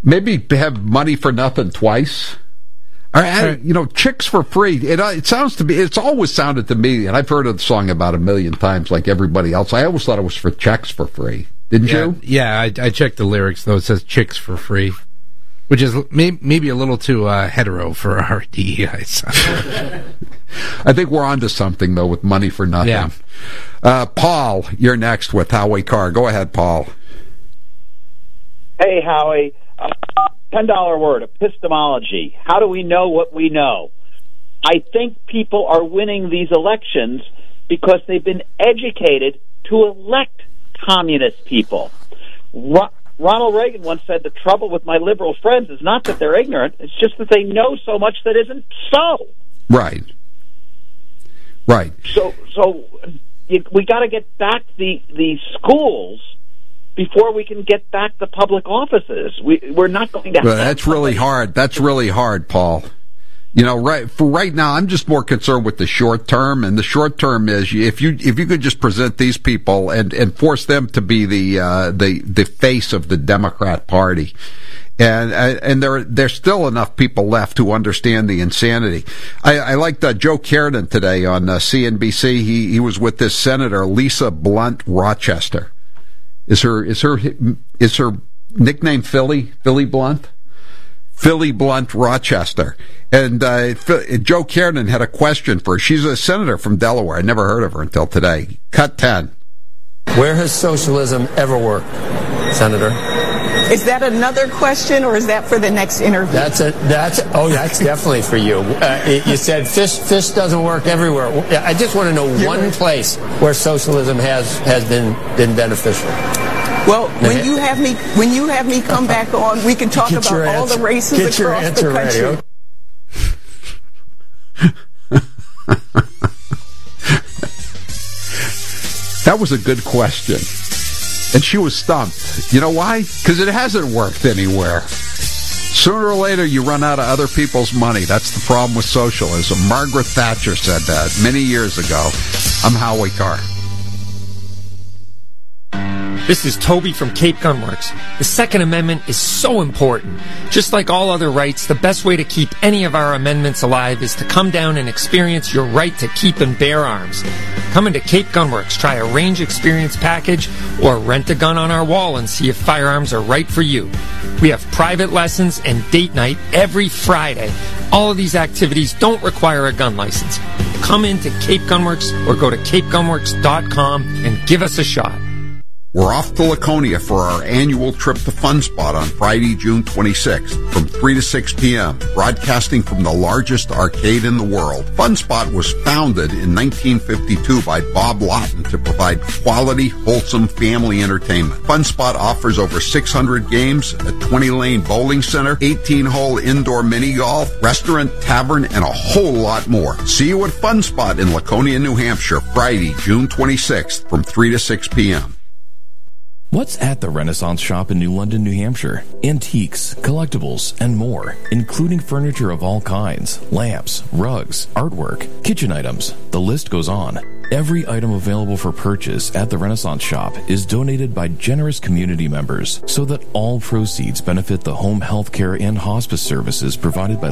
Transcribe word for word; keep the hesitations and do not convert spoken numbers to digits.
maybe have money for nothing twice. Or, I, you know, chicks for free. It, it sounds to me, it's always sounded to me, and I've heard of the song about a million times like everybody else. I always thought it was for checks for free. Didn't yeah, you? Yeah, I, I checked the lyrics, though. It says chicks for free, which is may, maybe a little too uh, hetero for our D E I. I think we're onto something, though, with money for nothing. Yeah. Uh, Paul, you're next with Howie Carr. Go ahead, Paul. Hey, Howie. Uh, ten dollar word, epistemology. How do we know what we know? I think people are winning these elections because they've been educated to elect communist people. Ro- Ronald Reagan once said, the trouble with my liberal friends is not that they're ignorant, it's just that they know so much that isn't so. Right. Right. So so you, we got to get back the, the schools before we can get back the public offices. We, we're not going to have... Well, that's really hard. That's really hard, Paul. You know, right for right now, I'm just more concerned with the short term, and the short term is if you if you could just present these people and, and force them to be the uh, the the face of the Democrat Party, and and there there's still enough people left who understand the insanity. I, I liked uh, Joe Kiernan today on uh, C N B C. He he was with this Senator Lisa Blunt Rochester. Is her is her is her nickname Philly Philly Blunt? Philly Blunt Rochester. And uh, Joe Kiernan had a question for her. She's a senator from Delaware. I never heard of her until today. Cut ten. Where has socialism ever worked, Senator? Is that another question, or is that for the next interview? That's a, that's oh, that's definitely for you. Uh, you said fish fish doesn't work everywhere. I just want to know You're one right. place where socialism has has been been beneficial. Well, when you have me when you have me come back on, we can talk Get about your all answer. the races Get your across answer the country. ready. That was a good question. And she was stumped. You know why? Because it hasn't worked anywhere. Sooner or later, you run out of other people's money. That's the problem with socialism. Margaret Thatcher said that many years ago. I'm Howie Carr. This is Toby from Cape Gunworks. The Second Amendment is so important. Just like all other rights, the best way to keep any of our amendments alive is to come down and experience your right to keep and bear arms. Come into Cape Gunworks, try a range experience package, or rent a gun on our wall and see if firearms are right for you. We have private lessons and date night every Friday. All of these activities don't require a gun license. Come into Cape Gunworks or go to cape gunworks dot com and give us a shot. We're off to Laconia for our annual trip to Fun Spot on Friday, June twenty-sixth from three to six p.m., broadcasting from the largest arcade in the world. Fun Spot was founded in nineteen fifty-two by Bob Lawton to provide quality, wholesome family entertainment. Fun Spot offers over six hundred games, a twenty-lane bowling center, eighteen-hole indoor mini golf, restaurant, tavern, and a whole lot more. See you at Fun Spot in Laconia, New Hampshire, Friday, June twenty-sixth from three to six p.m. What's at the Renaissance Shop in New London, New Hampshire? Antiques, collectibles, and more, including furniture of all kinds, lamps, rugs, artwork, kitchen items. The list goes on. Every item available for purchase at the Renaissance Shop is donated by generous community members so that all proceeds benefit the home health care and hospice services provided by